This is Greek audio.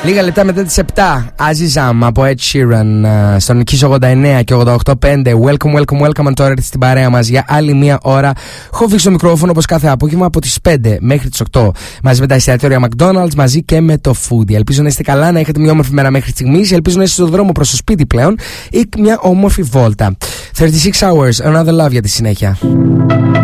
Λίγα λεπτά μετά τις 7, Azizam από Ed Sheeran στον Kiss 89 και 88.5. Welcome τώρα στην παρέα μας για άλλη μία ώρα. Χόβει στο μικρόφωνο όπως κάθε απόγευμα από τις 5 μέχρι τις 8. Μαζί με τα εστιατόρια McDonald's, μαζί και με το Foodie. Ελπίζω να είστε καλά, να έχετε μια όμορφη μέρα μέχρι στιγμής. Ελπίζω να είστε στον δρόμο προς το σπίτι πλέον ή μια όμορφη βόλτα. 36 Hours, Another Love για τη συνέχεια.